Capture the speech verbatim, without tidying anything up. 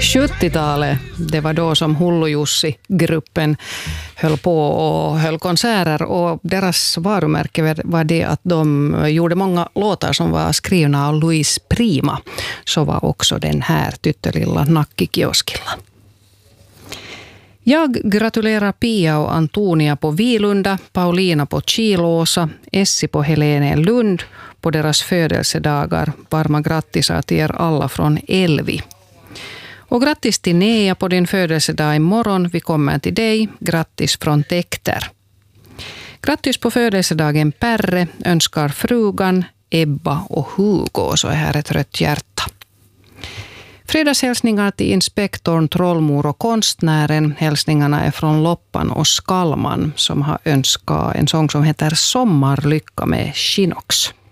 sjuttiotalet, det var då som Hullu-Jussi-gruppen höll på och höll konserter, och deras varumärke var det att de gjorde många låtar som var skrivna av Louis Prima. Så var också den här tyttelilla Nakkikioskilla. Jag gratulerar Pia och Antonia på Vilunda, Paulina på Kilåsa, Essi på Helenelund på deras födelsedagar. Varma grattisar till er alla från Elvi. Och grattis till Nea på din födelsedag imorgon. Vi kommer till dig. Grattis från Tekter. Grattis på födelsedagen Perre önskar frugan, Ebba och Hugo. Så är här ett rött hjärta. Fredagshälsningar till inspektorn, trollmor och konstnären. Hälsningarna är från Loppan och Skalman som har önskat en sång som heter Sommarlycka med Chinox.